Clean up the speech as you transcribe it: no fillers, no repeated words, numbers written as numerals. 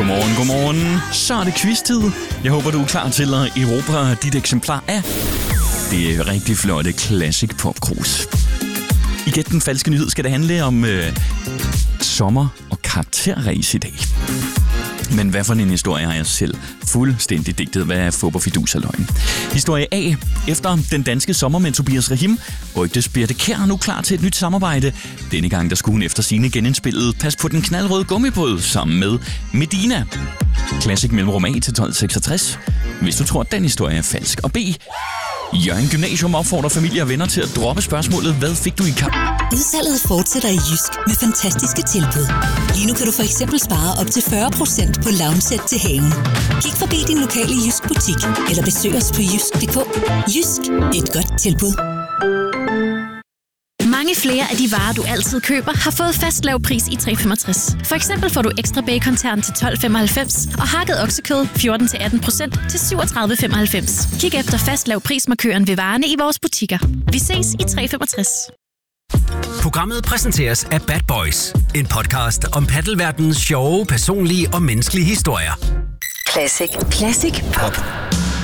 Godmorgen. Så er det quiz-tid. Jeg håber, du er klar til at erobre dit eksemplar af det rigtig flotte Classic Popkrus. I Gæt den falske nyhed skal det handle om sommer- og karakterræs i dag. Men hvad for en historie har jeg selv fuldstændig digtet? Hvad er fup og fidus af løgn? Historie A. Efter den danske sommer med Tobias Rahim rygtes Birthe Kjær nu klar til et nyt samarbejde. Denne gang der skulle hun efter sigende genindspillet Pas på den knaldrøde gummibåd sammen med Medina. Classic mellemrum A til 1266. Hvis du tror, at den historie er falsk. Og B. Hjørring Gymnasium opfordrer familie og venner til at droppe spørgsmålet, hvad fik du i kamp? Udsalget fortsætter i Jysk med fantastiske tilbud. Lige nu kan du for eksempel spare op til 40% på lounge-sæt til haven. Kig forbi din lokale Jysk butik, eller besøg os på jysk.dk. Jysk, et godt tilbud. Mange flere af de varer, du altid køber, har fået fast lav pris i 365. For eksempel får du ekstra bacon-tern til 12,95 og hakket oksekød 14-18% til 37,95. Kig efter fast lav prismarkøren ved varerne i vores butikker. Vi ses i 365. Programmet præsenteres af Bad Boys. En podcast om paddelverdenens sjove, personlige og menneskelige historier. Classic Pop.